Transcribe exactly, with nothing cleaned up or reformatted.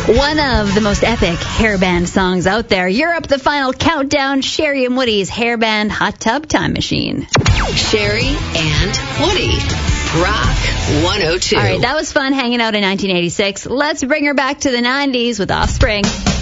One of the most epic hairband songs out there. Europe, the final countdown. Sherry and Woody's Hairband Hot Tub Time Machine. Sherry and Woody. Rock one oh two. All right, that was fun hanging out in nineteen eighty-six. Let's bring her back to the nineties with Offspring.